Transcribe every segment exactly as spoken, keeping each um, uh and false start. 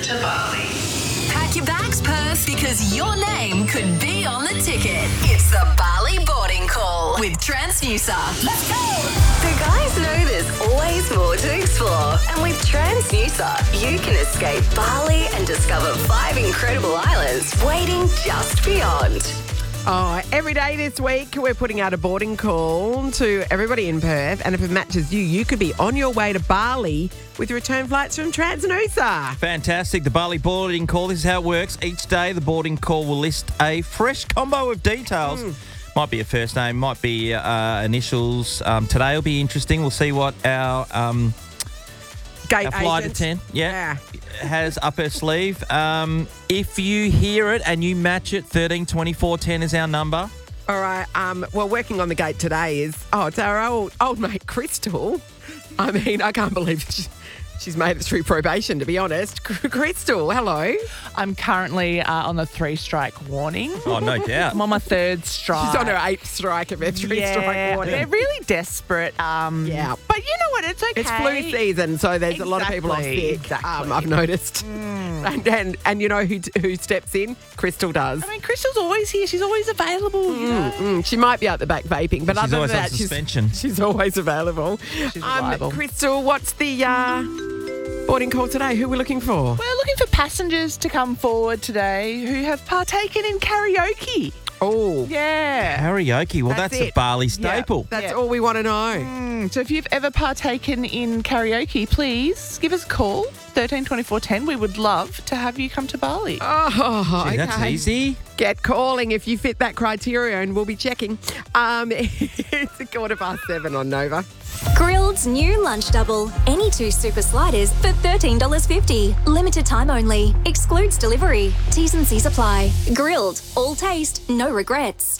to Bali. Pack your bags, Perth, because your name could be on the ticket. It's the Bali Boarding Call with Transnusa. Let's go! The guys know there's always more to explore. And with Transnusa, you can escape Bali and discover five incredible islands waiting just beyond. Oh, every day this week, we're putting out a boarding call to everybody in Perth. And if it matches you, you could be on your way to Bali with return flights from Transnusa. Fantastic. The Bali boarding call. This is how it works. Each day, the boarding call will list a fresh combo of details. Mm. Might be a first name, might be uh, initials. Um, today will be interesting. We'll see what our... Um, Gate Our flight agent. attendant, yeah, Yeah. has up her sleeve. Um, if you hear it and you match it, thirteen twenty-four ten is our number. All right. Um, well, working on the gate today is, oh, it's our old, old mate, Crystal. I mean, I can't believe she, she's made it through probation, to be honest. Crystal, hello. I'm currently uh, on the three-strike warning. Oh, no doubt. I'm on my third strike. She's on her eighth strike of her three-strike yeah, warning. they're really desperate. Um, Yeah. But you know what? It's okay. It's flu season, so there's a lot of people off Exactly, sick, exactly. um, I've noticed. Mm. And, and and you know who who steps in? Crystal does. I mean, Crystal's always here. She's always available, you know. Mm, she might be out the back vaping, but She's other always than on that, she's, suspension. she's always available. She's reliable. Crystal, what's the uh, boarding call today? Who are we looking for? We're looking for passengers to come forward today who have partaken in karaoke. Oh, Yeah. Karaoke. Well, That's that's, a it. Bali staple. that's Yeah. all we want to know. Mm, so if you've ever partaken in karaoke, please give us a call, thirteen twenty-four ten. We would love to have you come to Bali. Oh, Gee, okay. that's easy. Get calling if you fit that criteria, and we'll be checking. Um, it's a quarter past seven on Nova. Grilled's new lunch double. Any two super sliders for thirteen dollars fifty. Limited time only. Excludes delivery. T's and C's apply. Grilled. All taste, no regrets.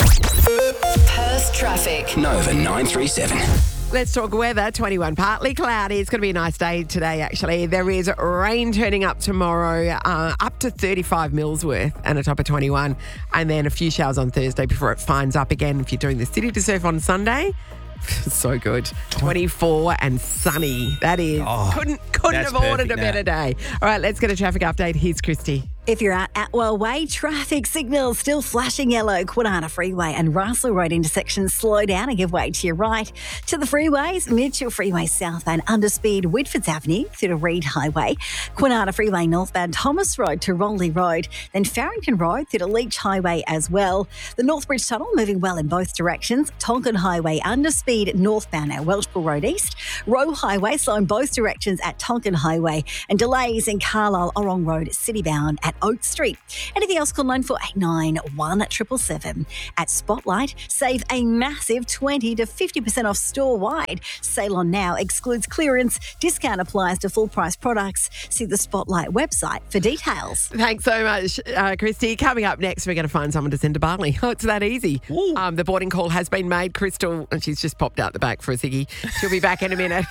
Perth traffic. Nova nine three seven. Let's talk weather. twenty-one, partly cloudy. It's going to be a nice day today, actually. There is rain turning up tomorrow, uh, up to thirty-five mils worth and a top of twenty-one. And then a few showers on Thursday before it finds up again if you're doing the city to surf on Sunday. So good. twenty-four and sunny. That is. Oh, couldn't couldn't that's have ordered perfect, a Nat. better day. All right, let's get a traffic update. Here's Christy. If you're at Atwell Way, traffic signals still flashing yellow. Kwinana Freeway and Russell Road intersections slow down and give way to your right. To the freeways, Mitchell Freeway south and underspeed Whitfords Avenue through to Reed Highway. Kwinana Freeway northbound Thomas Road to Rolly Road. Then Farrington Road through to Leach Highway as well. The Northbridge Tunnel moving well in both directions. Tonkin Highway underspeed northbound at Welshpool Road East. Roe Highway slow in both directions at Tonkin Highway. And delays in Carlisle Orong Road citybound at Oak Street. Anything else, call nine four eight nine, one seven seven seven. At Spotlight, save a massive twenty to fifty percent off store-wide. Sale on now excludes clearance. Discount applies to full-price products. See the Spotlight website for details. Thanks so much, uh, Christy. Coming up next, we're going to find someone to send to Bali. Oh, it's that easy. Um, the boarding call has been made. Crystal, and she's just popped out the back for a ciggy. She'll be back in a minute.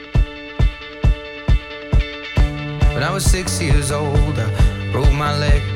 When I was six years old, I broke my leg.